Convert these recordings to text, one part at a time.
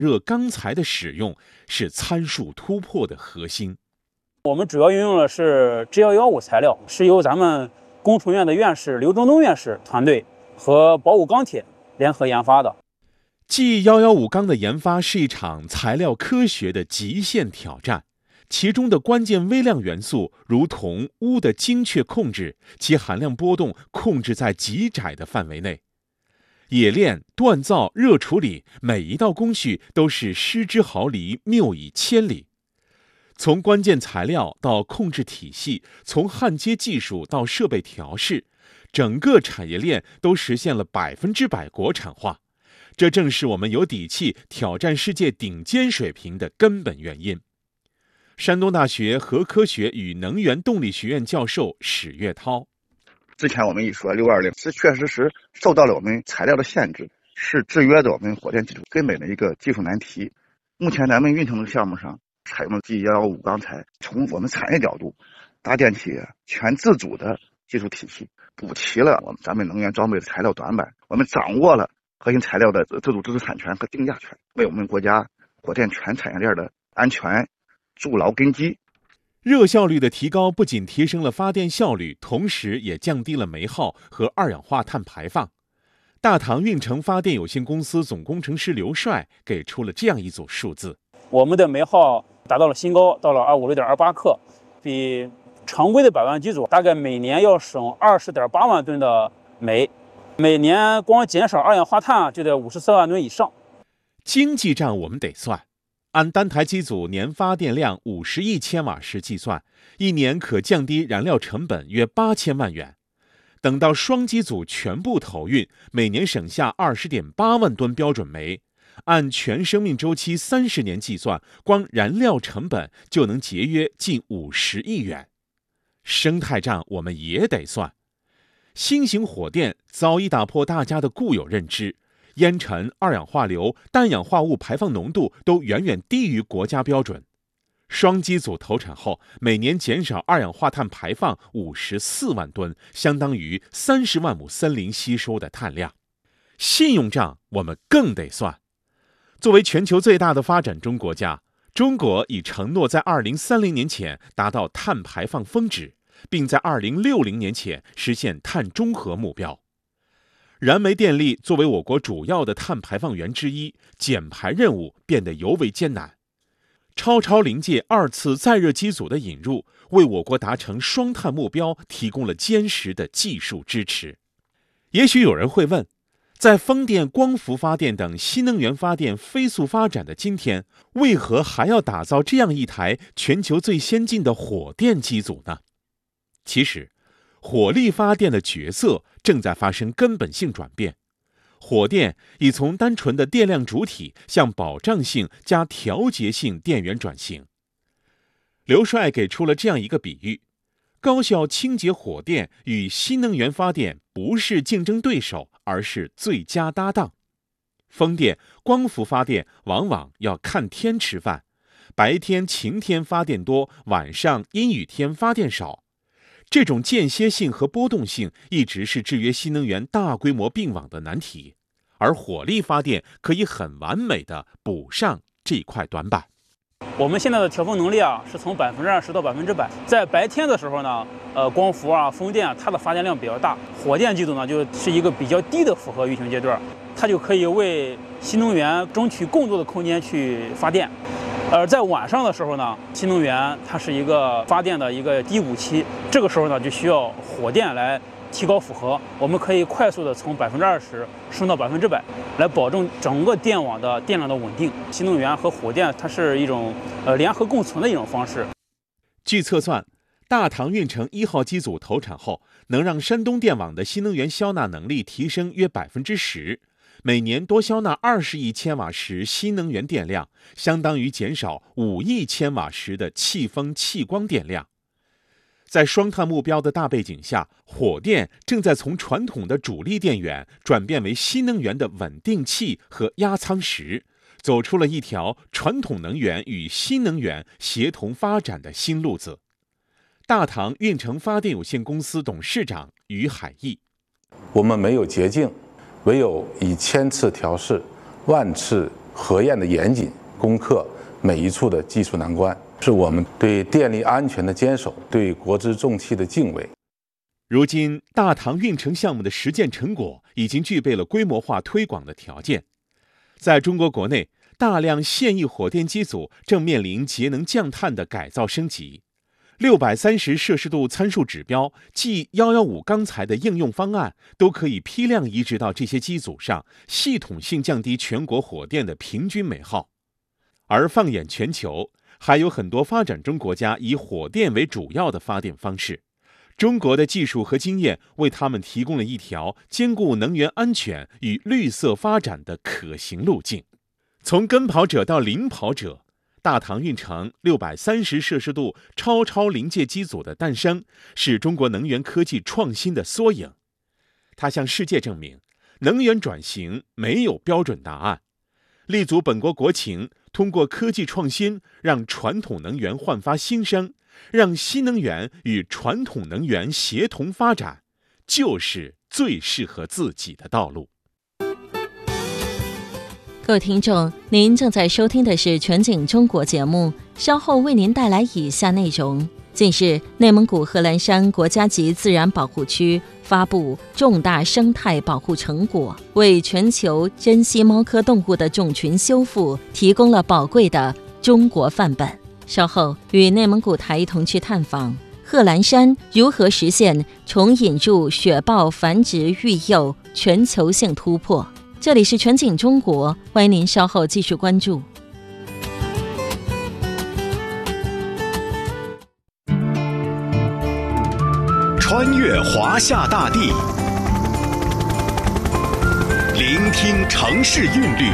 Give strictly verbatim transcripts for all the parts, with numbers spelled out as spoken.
热钢材的使用是参数突破的核心。 我们主要运用的是 G 一一五材料，是由咱们工程院的院士刘正东院士团队和宝武钢铁联合研发的。 G 一一五钢的研发是一场材料科学的极限挑战，其中的关键微量元素如铜、钨的精确控制，其含量波动控制在极窄的范围内。冶炼、锻造、热处理，每一道工序都是失之毫厘，谬以千里。从关键材料到控制体系，从焊接技术到设备调试，整个产业链都实现了百分之百国产化。这正是我们有底气挑战世界顶尖水平的根本原因。山东大学核科学与能源动力学院教授史岳涛： 之前我们一说六二零是确实是受到了我们材料的限制，是制约着我们火电技术根本的一个技术难题。目前咱们运程的项目上采用了 G 一一五钢材，从我们产业角度搭建起全自主的技术体系，补齐了我们咱们能源装备的材料短板，我们掌握了核心材料的自主知识产权和定价权，为我们国家火电全产业链的安全筑牢根基。 热效率的提高不仅提升了发电效率，同时也降低了煤耗和二氧化碳排放。大唐运成发电有限公司总工程师刘帅给出了这样一组数字： 我们的煤耗达到了新高，到了二五六点二八克，比常规的百万机组大概每年要省二十点八万吨的煤。每年光减少二氧化碳就得五十四万吨以上。 经济账我们得算，按单台机组年发电量五十亿千瓦时计算，一年可降低燃料成本约八千万元。等到双机组全部投运，每年省下二十点八万吨标准煤。按全生命周期三十年计算，光燃料成本就能节约近五十亿元。生态账我们也得算。新型火电早已打破大家的固有认知，烟尘、二氧化硫、氮氧化物排放浓度都远远低于国家标准。双机组投产后，每年减少二氧化碳排放五十四万吨，相当于三十万亩森林吸收的碳量。信用账我们更得算。作为全球最大的发展中国家，中国已承诺在二零三零年前达到碳排放峰值，并在二零六零年前实现碳中和目标。燃煤电力作为我国主要的碳排放源之一，减排任务变得尤为艰难。超超临界二次再热机组的引入，为我国达成双碳目标提供了坚实的技术支持。也许有人会问，在风电、光伏发电等新能源发电飞速发展的今天，为何还要打造这样一台全球最先进的火电机组呢？其实，火力发电的角色正在发生根本性转变。火电已从单纯的电量主体向保障性加调节性电源转型。刘帅给出了这样一个比喻：高效清洁火电与新能源发电不是竞争对手，而是最佳搭档。风电、光伏发电往往要看天吃饭，白天晴天发电多，晚上阴雨天发电少。这种间歇性和波动性一直是制约新能源大规模并网的难题，而火力发电可以很完美的补上这块短板。 我们现在的调峰能力啊，是从百分之二十到百分之百。在白天的时候呢，呃，光伏啊、风电啊，它的发电量比较大；火电机组呢，就是一个比较低的负荷运行阶段，它就可以为新能源争取更多的空间去发电。而在晚上的时候呢，新能源它是一个发电的一个低谷期，这个时候呢，就需要火电来提高负荷，我们可以快速的从百分之二十升到百分之百，来保证整个电网的电量的稳定。新能源和火电它是一种呃联合共存的一种方式。 据测算，大唐运成一号机组投产后，能让山东电网的新能源消纳能力提升约百分之十。每年多消纳二十亿千瓦时新能源电量，相当于减少五亿千瓦时的气风气光电量。在双碳目标的大背景下，火电正在从传统的主力电源转变为新能源的稳定器和压舱石，走出了一条传统能源与新能源协同发展的新路子。大唐运成发电有限公司董事长于海义： 我们没有捷径，唯有以千次调试、万次核验的严谨，攻克每一处的技术难关，是我们对电力安全的坚守，对国之重器的敬畏。 如今，大唐运城项目的实践成果已经具备了规模化推广的条件。在中国国内，大量现役火电机组正面临节能降碳的改造升级。六百三十摄氏度参数指标即一一五钢材的应用方案，都可以批量移植到这些机组上，系统性降低全国火电的平均煤耗。而放眼全球，还有很多发展中国家以火电为主要的发电方式。中国的技术和经验为他们提供了一条兼顾能源安全与绿色发展的可行路径。从跟跑者到领跑者，大唐运城六百三十摄氏度超超临界机组的诞生，是中国能源科技创新的缩影。它向世界证明，能源转型没有标准答案。立足本国国情，通过科技创新，让传统能源焕发新生，让新能源与传统能源协同发展，就是最适合自己的道路。 各位听众，您正在收听的是全景中国节目，稍后为您带来以下内容。近日，内蒙古贺兰山国家级自然保护区发布重大生态保护成果，为全球珍稀猫科动物的种群修复提供了宝贵的中国范本。稍后与内蒙古台同去探访贺兰山如何实现重引入雪豹繁殖育幼全球性突破。这里是全景中国，欢迎您稍后继续关注。 穿越华夏大地，聆听城市韵律，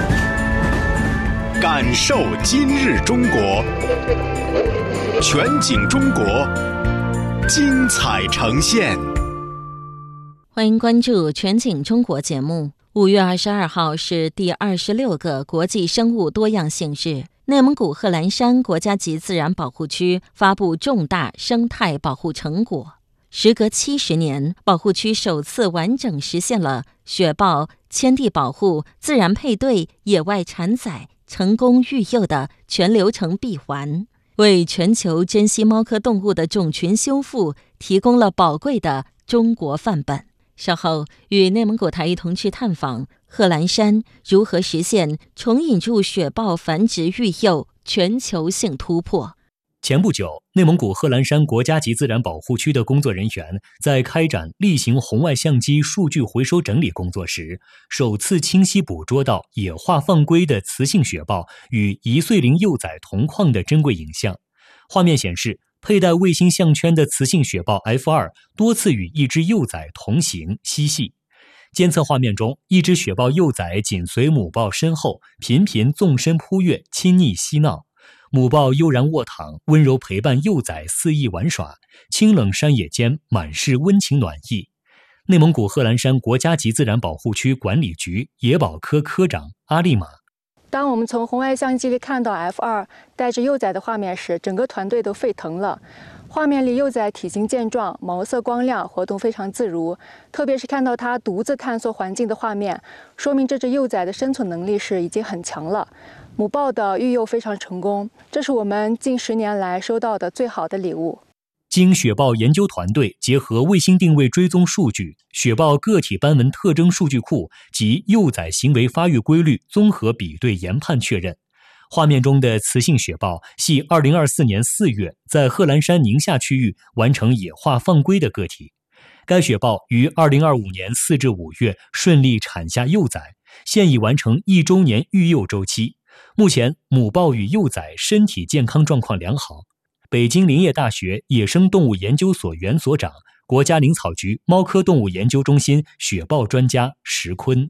感受今日中国。全景中国，精彩呈现。 欢迎关注全景中国节目。五月二十二号是第二十六个国际生物多样性日。内蒙古贺兰山国家级自然保护区发布重大生态保护成果。时隔七十年，保护区首次完整实现了雪豹迁地保护、自然配对、野外产崽、成功育幼的全流程闭环，为全球珍稀猫科动物的种群修复提供了宝贵的中国范本。稍后与内蒙古台一同去探访贺兰山如何实现重引入雪豹繁殖育幼全球性突破。 前不久，内蒙古贺兰山国家级自然保护区的工作人员在开展例行红外相机数据回收整理工作时，首次清晰捕捉到野化放归的雌性雪豹与一岁龄幼崽同框的珍贵影像。画面显示，佩戴卫星项圈的雌性雪豹 F 二 多次与一只幼崽同行嬉戏。监测画面中，一只雪豹幼崽紧随母豹身后，频频纵身扑跃，亲昵嬉闹。母豹悠然卧躺，温柔陪伴幼崽肆意玩耍，清冷山野间满是温情暖意。内蒙古贺兰山国家级自然保护区管理局野保科科长阿丽玛。 当我们从红外相机里看到 F 二 带着幼崽的画面时，整个团队都沸腾了。画面里幼崽体型健壮，毛色光亮，活动非常自如。特别是看到它独自探索环境的画面，说明这只幼崽的生存能力是已经很强了。母豹的育幼非常成功，这是我们近十年来收到的最好的礼物。 经雪豹研究团队结合卫星定位追踪数据、雪豹个体斑纹特征数据库及幼崽行为发育规律综合比对研判确认，画面中的雌性雪豹系二零二四年四月在贺兰山宁夏区域完成野化放归的个体。该雪豹于二零二五年四至五月顺利产下幼崽，现已完成一周年育幼周期。目前，母豹与幼崽身体健康状况良好。北京林业大学野生动物研究所原所长、国家林草局猫科动物研究中心雪豹专家石坤。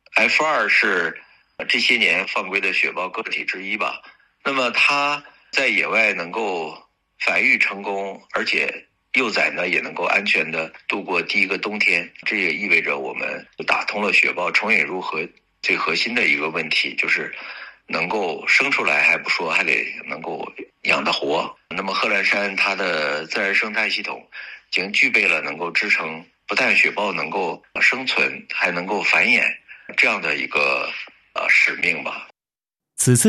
F 二 是这些年放归的雪豹个体之一吧。那么它在野外能够繁育成功，而且幼崽呢也能够安全的度过第一个冬天，这也意味着我们打通了雪豹重引入核最核心的一个问题，就是能够生出来还不说，还得能够养得活。那么贺兰山它的自然生态系统已经具备了能够支撑不但雪豹能够生存，还能够繁衍这样的一个呃使命吧。 此次